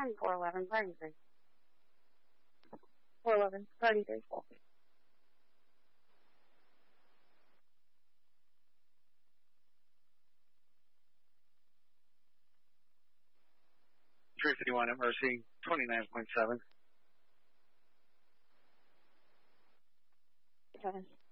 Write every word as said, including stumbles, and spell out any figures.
ten four eleven, party three. four eleven, party three. three fifty-one at Mercy, twenty-nine point seven. Seven.